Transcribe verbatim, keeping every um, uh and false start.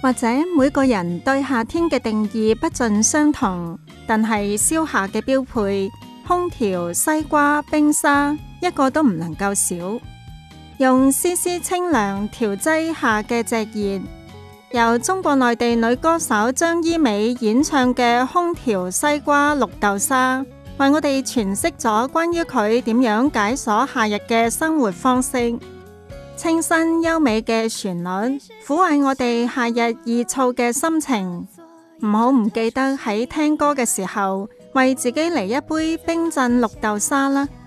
或者每個人對夏天嘅定義不盡相同，但係消夏嘅標配，空調、西瓜、冰沙，一個都唔能夠少。用絲絲清涼調劑夏嘅炙熱，由中國內地女歌手張依美演唱嘅《空調西瓜綠豆沙》，為我哋詮釋咗關於佢點樣解鎖夏日嘅生活方式。清新優美嘅旋律，撫慰我哋夏日易燥嘅心情。唔好唔記得喺聽歌嘅時候，為自己嚟一杯冰鎮綠豆沙啦〜